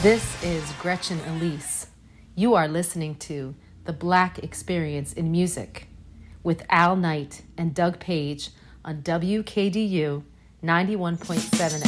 This is Gretchen Elise. You are listening to The Black Experience in Music with Al Knight and Doug Page on WKDU 91.7